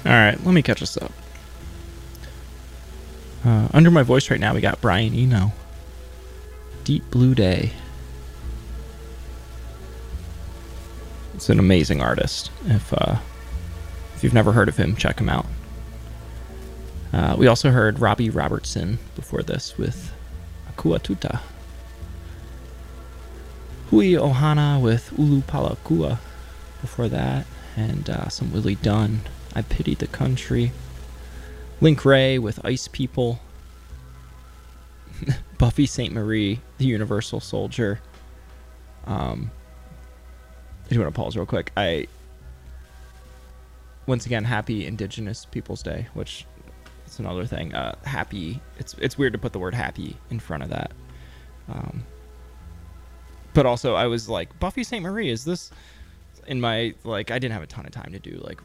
All right, let me catch us up. Under my voice right now, we got Brian Eno. Deep Blue Day. It's an amazing artist. If you've never heard of him, check him out. We also heard Robbie Robertson before this with Akua Tuta. Hui Ohana with Ulu Palakua before that. And some Willie Dunn, I Pity the Country. Link Ray with Ice People. Buffy St. Marie, The Universal Soldier. I do want to pause real quick. Once again, happy Indigenous Peoples Day, which is another thing. Happy. It's weird to put the word happy in front of that. But also, I was like, Buffy St. Marie, is this in my, like, I didn't have a ton of time to do like